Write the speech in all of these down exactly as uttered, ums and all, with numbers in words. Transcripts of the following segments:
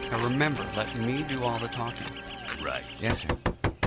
Now remember, let me do all the talking. Right. Yes, sir.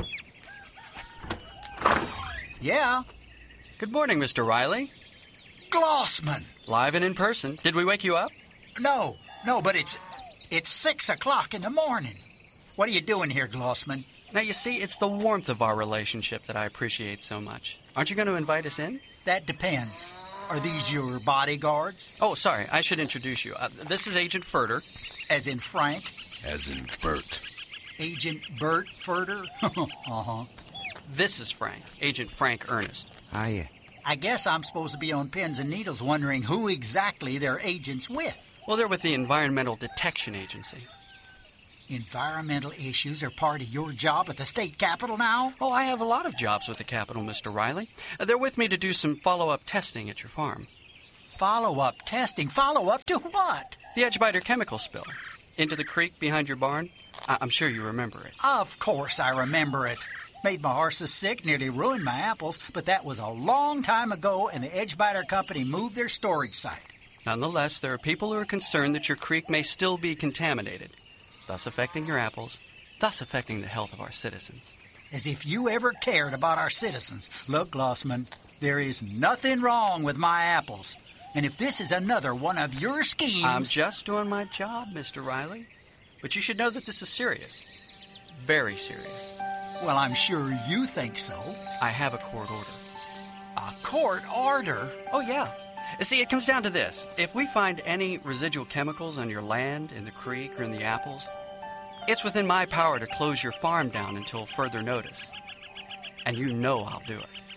Yeah? Good morning, Mister Riley. Glossman! Live and in person. Did we wake you up? No, no, but it's it's six o'clock in the morning. What are you doing here, Glossman? Now, you see, it's the warmth of our relationship that I appreciate so much. Aren't you going to invite us in? That depends. Are these your bodyguards? Oh, sorry, I should introduce you. Uh, this is Agent Furter. As in Frank? As in Bert. Agent Bert Furter? uh-huh. This is Frank, Agent Frank Ernest. Hiya. I guess I'm supposed to be on pins and needles wondering who exactly they're agents with. Well, they're with the Environmental Detection Agency. Environmental issues are part of your job at the state capitol now? Oh, I have a lot of jobs with the Capitol, Mister Riley. Uh, they're with me to do some follow-up testing at your farm. Follow-up testing? Follow-up to what? The Edgebiter chemical spill. Into the creek behind your barn. I- I'm sure you remember it. Of course I remember it. Made my horses sick, nearly ruined my apples, but that was a long time ago, and the Edgebiter Company moved their storage site. Nonetheless, there are people who are concerned that your creek may still be contaminated, thus affecting your apples, thus affecting the health of our citizens. As if you ever cared about our citizens. Look, Glossman, there is nothing wrong with my apples. And if this is another one of your schemes... I'm just doing my job, Mister Riley. But you should know that this is serious. Very serious. Well, I'm sure you think so. I have a court order. A court order? Oh, yeah. See, it comes down to this. If we find any residual chemicals on your land, in the creek, or in the apples, it's within my power to close your farm down until further notice. And you know I'll do it.